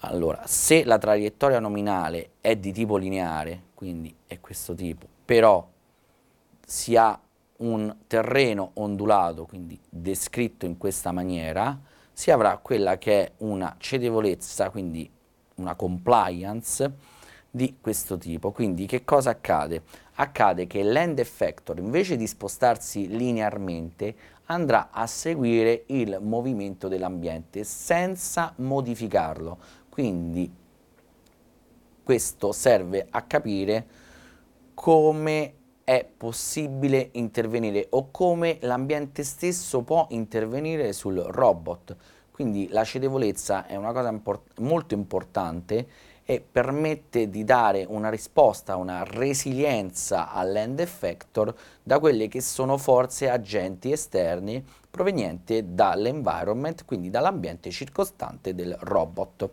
Allora, se la traiettoria nominale è di tipo lineare, quindi è questo tipo, però si ha un terreno ondulato, quindi descritto in questa maniera, si avrà quella che è una cedevolezza, quindi una compliance di questo tipo. Quindi che cosa accade? Accade che l'end effector, invece di spostarsi linearmente, andrà a seguire il movimento dell'ambiente senza modificarlo. Quindi questo serve a capire come è possibile intervenire o come l'ambiente stesso può intervenire sul robot. Quindi la cedevolezza è una cosa molto importante e permette di dare una risposta, una resilienza all'end effector da quelle che sono forze agenti esterni provenienti dall'environment, quindi dall'ambiente circostante del robot.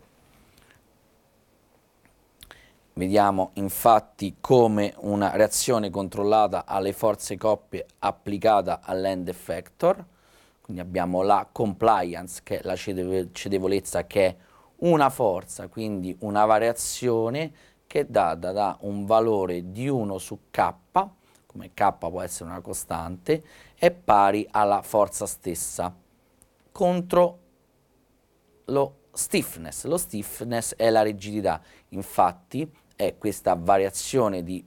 Vediamo infatti come una reazione controllata alle forze coppie applicata all'end effector, quindi abbiamo la compliance, che è la cedevolezza, che è una forza, quindi una variazione che è data da un valore di 1 su k, come k può essere una costante, è pari alla forza stessa, contro lo stiffness. Lo stiffness è la rigidità, infatti è questa variazione di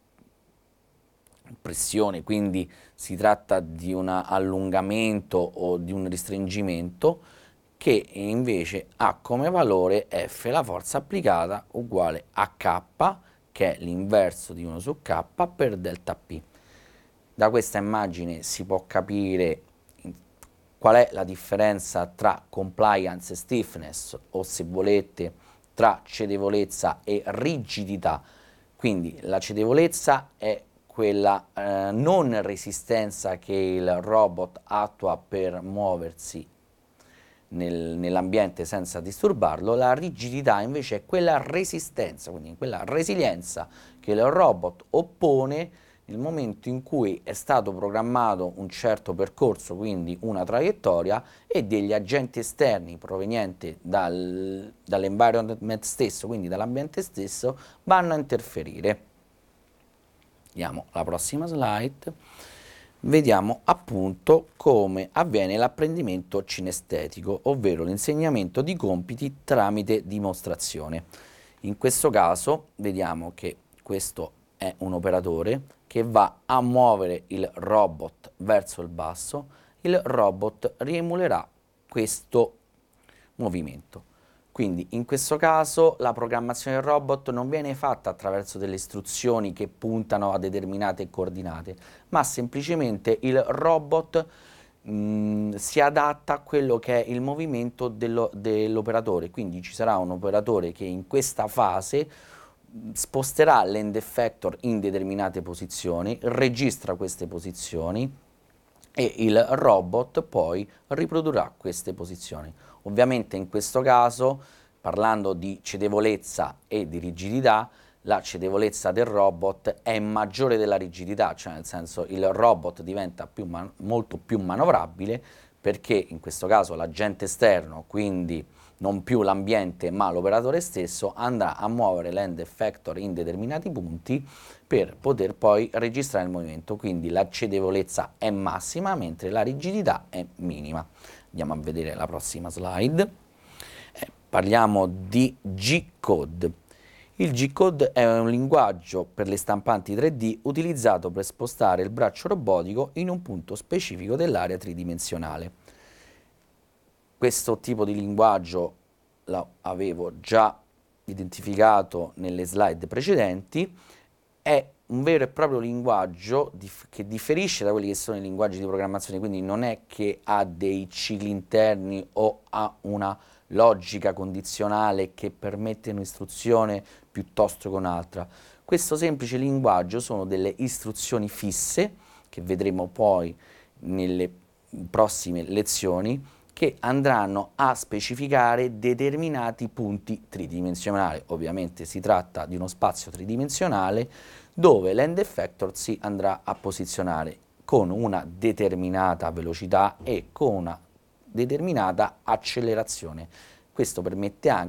pressione, quindi si tratta di un allungamento o di un restringimento, che invece ha come valore F la forza applicata uguale a K, che è l'inverso di 1 su K per delta P. Da questa immagine si può capire qual è la differenza tra compliance e stiffness, o se volete tra cedevolezza e rigidità. Quindi la cedevolezza è quella non resistenza che il robot attua per muoversi nell'ambiente senza disturbarlo. La rigidità invece è quella resistenza, quindi quella resilienza che il robot oppone nel momento in cui è stato programmato un certo percorso, quindi una traiettoria, e degli agenti esterni provenienti dall'environment stesso, quindi dall'ambiente stesso, vanno a interferire. Vediamo la prossima slide. Vediamo appunto come avviene l'apprendimento cinestetico, ovvero l'insegnamento di compiti tramite dimostrazione. In questo caso vediamo che questo è un operatore che va a muovere il robot verso il basso, il robot riemulerà questo movimento. Quindi in questo caso la programmazione del robot non viene fatta attraverso delle istruzioni che puntano a determinate coordinate, ma semplicemente il robot si adatta a quello che è il movimento dell'operatore. Quindi ci sarà un operatore che in questa fase sposterà l'end effector in determinate posizioni, registra queste posizioni e il robot poi riprodurrà queste posizioni. Ovviamente in questo caso, parlando di cedevolezza e di rigidità, la cedevolezza del robot è maggiore della rigidità, cioè nel senso il robot diventa molto più manovrabile, perché in questo caso l'agente esterno, quindi non più l'ambiente ma l'operatore stesso, andrà a muovere l'end effector in determinati punti per poter poi registrare il movimento. Quindi la cedevolezza è massima mentre la rigidità è minima. Andiamo a vedere la prossima slide. Parliamo di G-Code. Il G-Code è un linguaggio per le stampanti 3D utilizzato per spostare il braccio robotico in un punto specifico dell'area tridimensionale. Questo tipo di linguaggio l'avevo già identificato nelle slide precedenti, è un vero e proprio linguaggio che differisce da quelli che sono i linguaggi di programmazione, quindi non è che ha dei cicli interni o ha una logica condizionale che permette un'istruzione piuttosto che un'altra. Questo semplice linguaggio sono delle istruzioni fisse, che vedremo poi nelle prossime lezioni, che andranno a specificare determinati punti tridimensionali. Ovviamente si tratta di uno spazio tridimensionale dove l'end effector si andrà a posizionare con una determinata velocità e con una determinata accelerazione. Questo permette anche